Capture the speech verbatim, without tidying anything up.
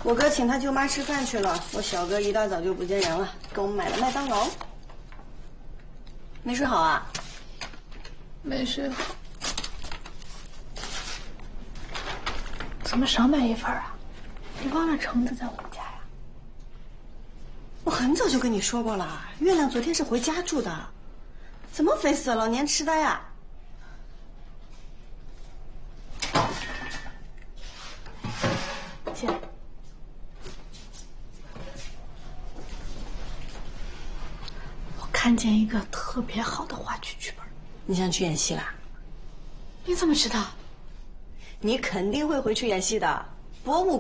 我哥请他舅妈吃饭去了，我小哥一大早就不见人了，给我们买了麦当劳。没睡好啊？ 没睡好。怎么少买一份啊？你忘了橙子在我们家呀？ 我很早就跟你说过了，月亮昨天是回家住的，怎么非死了老年痴呆呀？ 姐，我看见一个特别好的话剧剧本。 你想去演戏啦？ 你怎么知道？ 你肯定会回去演戏的，博物